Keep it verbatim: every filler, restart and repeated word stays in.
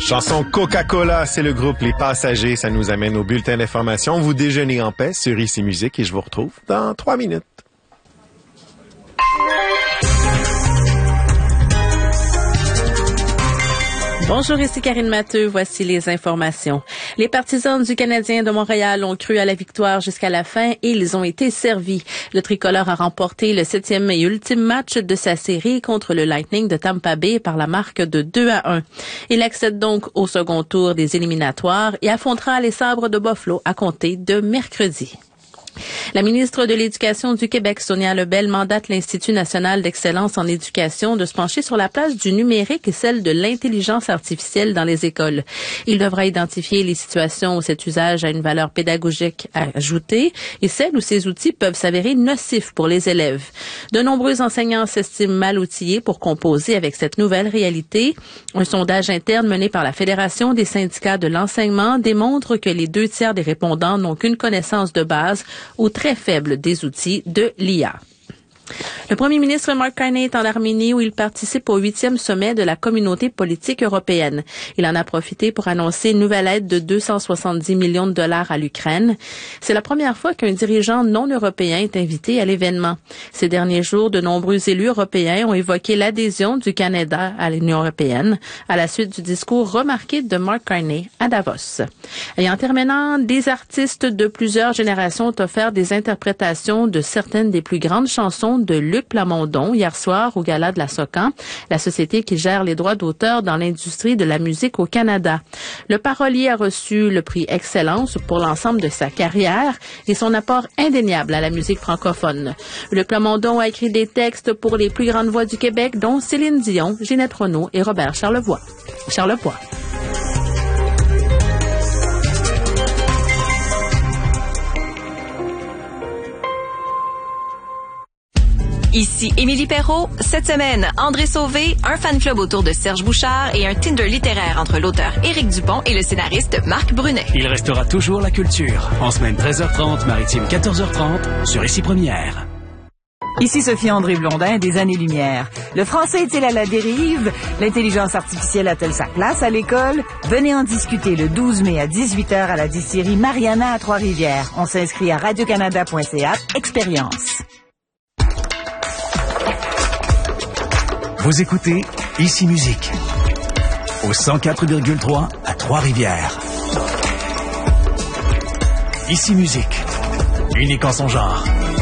Chanson Coca-Cola, c'est le groupe Les Passagers. Ça nous amène au bulletin d'information. Vous déjeunez en paix sur Ici Musique et je vous retrouve dans trois minutes. Bonjour, ici Karine Matteux. Voici les informations. Les partisans du Canadien de Montréal ont cru à la victoire jusqu'à la fin et ils ont été servis. Le tricolore a remporté le septième et ultime match de sa série contre le Lightning de Tampa Bay par la marque de deux à un. Il accède donc au second tour des éliminatoires et affrontera les Sabres de Buffalo à compter de mercredi. La ministre de l'Éducation du Québec, Sonia Lebel, mandate l'Institut national d'excellence en éducation de se pencher sur la place du numérique et celle de l'intelligence artificielle dans les écoles. Il devra identifier les situations où cet usage a une valeur pédagogique ajoutée et celles où ces outils peuvent s'avérer nocifs pour les élèves. De nombreux enseignants s'estiment mal outillés pour composer avec cette nouvelle réalité. Un sondage interne mené par la Fédération des syndicats de l'enseignement démontre que les deux tiers des répondants n'ont qu'une connaissance de base ou très faible des outils de l'I A. Le premier ministre Mark Carney est en Arménie où il participe au huitième sommet de la communauté politique européenne. Il en a profité pour annoncer une nouvelle aide de deux cent soixante-dix millions de dollars à l'Ukraine. C'est la première fois qu'un dirigeant non européen est invité à l'événement. Ces derniers jours, de nombreux élus européens ont évoqué l'adhésion du Canada à l'Union européenne à la suite du discours remarqué de Mark Carney à Davos. Et en terminant, des artistes de plusieurs générations ont offert des interprétations de certaines des plus grandes chansons de Luc Plamondon hier soir au Gala de la Socan, la société qui gère les droits d'auteur dans l'industrie de la musique au Canada. Le parolier a reçu le prix Excellence pour l'ensemble de sa carrière et son apport indéniable à la musique francophone. Luc Plamondon a écrit des textes pour les plus grandes voix du Québec, dont Céline Dion, Ginette Renaud et Robert Charlevoix. Charlevoix. Ici Émilie Perrault. Cette semaine, André Sauvé, un fan club autour de Serge Bouchard et un Tinder littéraire entre l'auteur Éric Dupont et le scénariste Marc Brunet. Il restera toujours la culture. En semaine treize heures trente, maritime quatorze heures trente, sur Ici Première. Ici Sophie-André Blondin, des Années-Lumière. Le français est-il à la dérive? L'intelligence artificielle a-t-elle sa place à l'école? Venez en discuter le douze mai à dix-huit heures à la distillerie Mariana à Trois-Rivières. On s'inscrit à radio canada point c a, expérience. Vous écoutez Ici Musique au cent quatre virgule trois à Trois-Rivières. Ici Musique, unique en son genre.